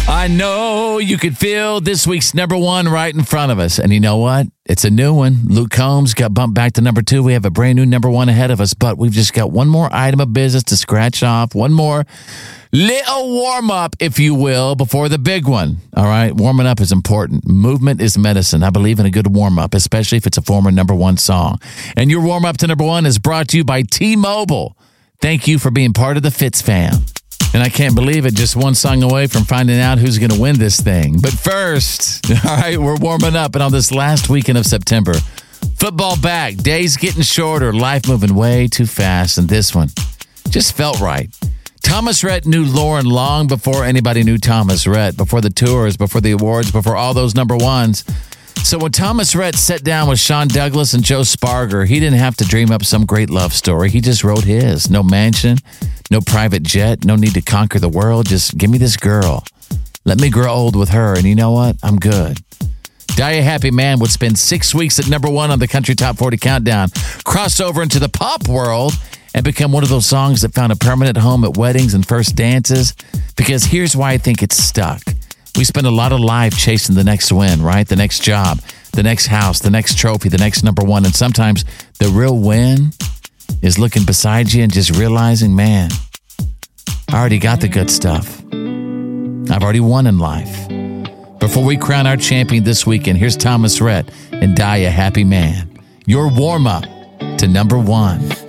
I know you could feel this week's number one right in front of us. And you know what? It's a new one. Luke Combs got bumped back to number 2. We have a brand new number 1 ahead of us, but we've just got one more item of business to scratch off. One more little warm-up, if you will, before the big one. All right? Warming up is important. Movement is medicine. I believe in a good warm-up, especially if it's a former number 1 song. And your warm-up to number 1 is brought to you by T-Mobile. Thank you for being part of the Fitz fam. And I can't believe it, just one song away from finding out who's going to win this thing. But first, all right, we're warming up. And on this last weekend of September, football back, days getting shorter, life moving way too fast. And this one just felt right. Thomas Rhett knew Lauren long before anybody knew Thomas Rhett, before the tours, before the awards, before all those number 1s. So when Thomas Rhett sat down with Sean Douglas and Joe Sparger, he didn't have to dream up some great love story. He just wrote his. No mansion, no private jet, no need to conquer the world. Just give me this girl. Let me grow old with her. And you know what? I'm good. Die a Happy Man would spend 6 weeks at number 1 on the Country Top 40 Countdown, cross over into the pop world, and become one of those songs that found a permanent home at weddings and first dances. Because here's why I think it's stuck. We spend a lot of life chasing the next win, right? The next job, the next house, the next trophy, the next number 1. And sometimes the real win is looking beside you and just realizing, man, I already got the good stuff. I've already won in life. Before we crown our champion this weekend, here's Thomas Rhett and Die a Happy Man. Your warm-up to number 1.